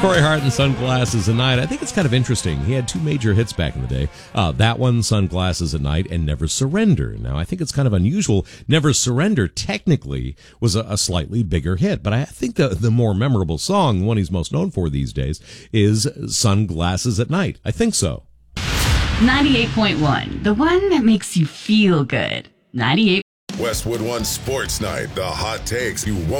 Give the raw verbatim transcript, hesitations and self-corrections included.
Corey Hart and Sunglasses at Night. I think it's kind of interesting. He had two major hits back in the day. Uh, that one, Sunglasses at Night, and Never Surrender. Now, I think it's kind of unusual. Never Surrender technically was a, a slightly bigger hit, but I think the, the more memorable song, the one he's most known for these days, is Sunglasses at Night. I think so. ninety-eight point one, the one that makes you feel good. ninety-eight. Westwood One Sports Night, the hot takes you won't